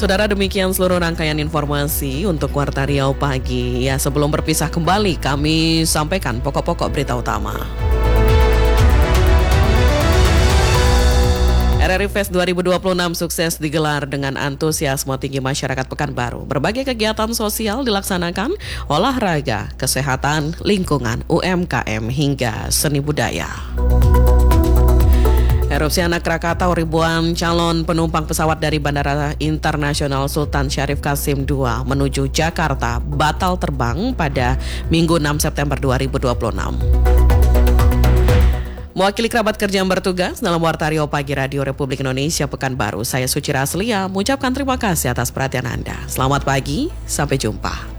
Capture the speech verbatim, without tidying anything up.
Saudara, demikian seluruh rangkaian informasi untuk Warta Riau pagi. Ya, sebelum berpisah kembali, kami sampaikan pokok-pokok berita utama. R R I Fest dua ribu dua puluh enam sukses digelar dengan antusiasme tinggi masyarakat Pekanbaru. Berbagai kegiatan sosial dilaksanakan, olahraga, kesehatan, lingkungan, U M K M, hingga seni budaya. Erupsi anak Krakatau, ribuan calon penumpang pesawat dari Bandara Internasional Sultan Syarif Kasim kedua menuju Jakarta batal terbang pada Minggu enam September dua ribu dua puluh enam. Mewakili kerabat kerja yang bertugas dalam Warta Riau Pagi Radio Republik Indonesia Pekanbaru, saya Suci Raslia mengucapkan terima kasih atas perhatian Anda. Selamat pagi, sampai jumpa.